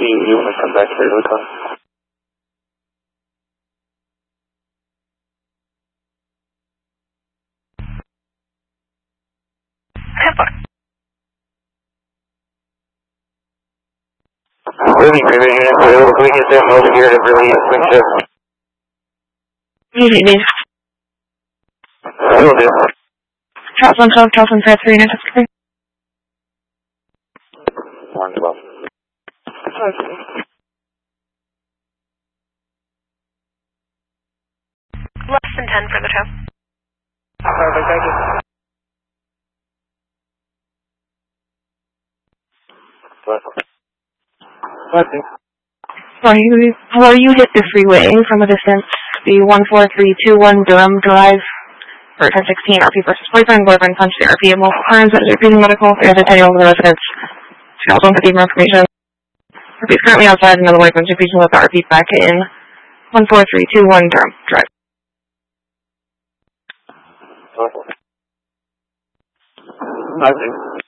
you want to come back here to the car? Really, Raven Unit, can we get them over here to really quick shift? Maybe. Will do. Charles 112, Charles 153, Unit 53. 112. Less than 10 for the tow. Perfect, thank you. Well, you hit the freeway from a distance. The 14321 Durham Drive for 1016 RP versus boyfriend punched the RP multiple times at repeating medical. We have to tell you over the residence. She also wants to give more information. RP is currently outside another boyfriend. She's speaking with the RP back in 14321 Durham Drive. Okay.